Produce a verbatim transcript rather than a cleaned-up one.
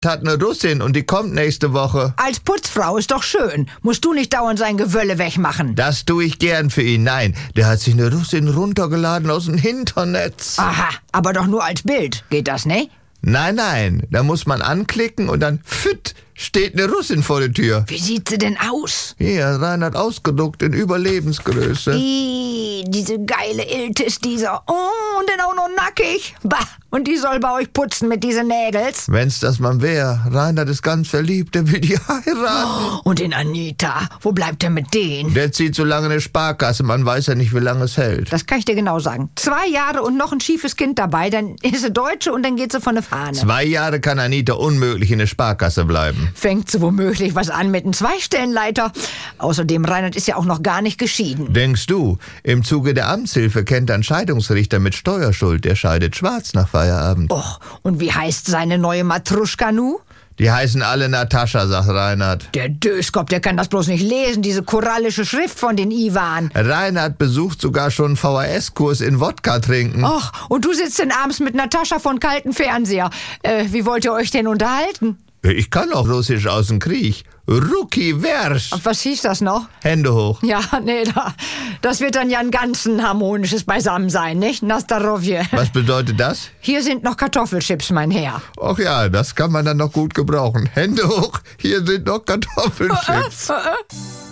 hat eine Russin und die kommt nächste Woche. Als Putzfrau ist doch schön. Musst du nicht dauernd sein Gewölle wegmachen. Das tue ich gern für ihn. Nein, der hat sich eine Russin runtergeladen aus dem Internetz. Aha, aber doch nur als Bild. Geht das, ne? Nein, nein, da muss man anklicken und dann pfütt, steht eine Russin vor der Tür. Wie sieht sie denn aus? Hier, Reinhard ausgedruckt in Überlebensgröße. Ih, diese geile Iltis, dieser. Oh, und dann auch noch nackig. Bah, und die soll bei euch putzen mit diesen Nägels. Wenn's das mal wär. Reinhard ist ganz verliebt, der will die heiraten. Oh, und den Anita, wo bleibt er mit denen? Der zieht so lange eine Sparkasse, man weiß ja nicht, wie lange es hält. Das kann ich dir genau sagen. Zwei Jahre und noch ein schiefes Kind dabei, dann ist sie Deutsche und dann geht sie von der Fahne. Zwei Jahre kann Anita unmöglich in der Sparkasse bleiben. Fängt sie womöglich was an mit einem Zweistellenleiter. Außerdem, Reinhard ist ja auch noch gar nicht geschieden. Denkst du, im Zuge der Amtshilfe kennt ein Scheidungsrichter mit Steuerschuld, der scheidet schwarz nach Feierabend. Och, und wie heißt seine neue Matruschka nu? Die heißen alle Natascha, sagt Reinhard. Der Döskop, der kann das bloß nicht lesen, diese korallische Schrift von den Iwan. Reinhard besucht sogar schon einen V H S-Kurs in Wodka trinken. Och, und du sitzt denn abends mit Natascha von kalten Fernseher. Äh, wie wollt ihr euch denn unterhalten? Ich kann auch Russisch aus dem Krieg. Ruki Versch. Was hieß das noch? Hände hoch. Ja, nee, da, das wird dann ja ein ganz ein harmonisches Beisammensein, nicht? Nastarovje. Was bedeutet das? Hier sind noch Kartoffelchips, mein Herr. Ach ja, das kann man dann noch gut gebrauchen. Hände hoch, hier sind noch Kartoffelchips.